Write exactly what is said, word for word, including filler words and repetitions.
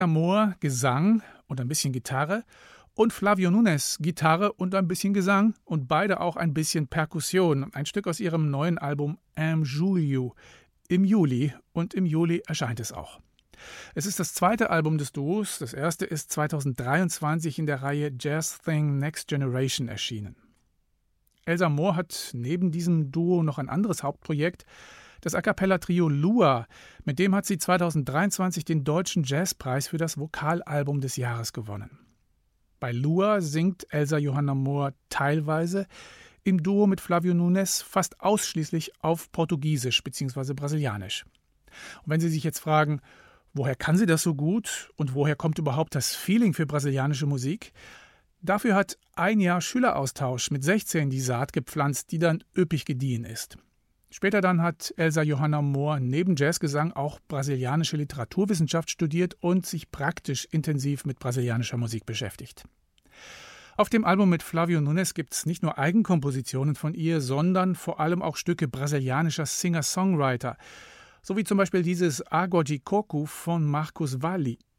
Mohr Gesang und ein bisschen Gitarre und Flavio Nunes Gitarre und ein bisschen Gesang und beide auch ein bisschen Perkussion. Ein Stück aus ihrem neuen Album Am Julio im Juli, und im Juli erscheint es auch. Es ist das zweite Album des Duos. Das erste ist zweitausenddreiundzwanzig in der Reihe Jazz Thing Next Generation erschienen. Elsa Mohr hat neben diesem Duo noch ein anderes Hauptprojekt, das A-cappella-Trio Lua. Mit dem hat sie zweitausenddreiundzwanzig den Deutschen Jazzpreis für das Vokalalbum des Jahres gewonnen. Bei Lua singt Elsa Johanna Mohr teilweise, im Duo mit Flavio Nunes fast ausschließlich auf Portugiesisch bzw. Brasilianisch. Und wenn Sie sich jetzt fragen, woher kann sie das so gut und woher kommt überhaupt das Feeling für brasilianische Musik? Dafür hat ein Jahr Schüleraustausch mit sechzehn die Saat gepflanzt, die dann üppig gediehen ist. Später dann hat Elsa Johanna Mohr neben Jazzgesang auch brasilianische Literaturwissenschaft studiert und sich praktisch intensiv mit brasilianischer Musik beschäftigt. Auf dem Album mit Flavio Nunes gibt es nicht nur Eigenkompositionen von ihr, sondern vor allem auch Stücke brasilianischer Singer-Songwriter, so wie zum Beispiel dieses Água de Coco von Marcos Valle.